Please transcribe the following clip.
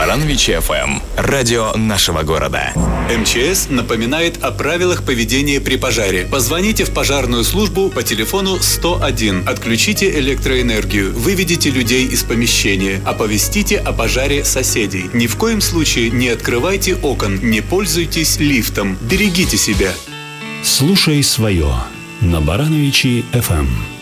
Барановичи ФМ. Радио нашего города. МЧС напоминает о правилах поведения при пожаре. Позвоните в пожарную службу по телефону 101. Отключите электроэнергию. Выведите людей из помещения. Оповестите о пожаре соседей. Ни в коем случае не открывайте окон. Не пользуйтесь лифтом. Берегите себя. Слушай свое на Барановичи ФМ.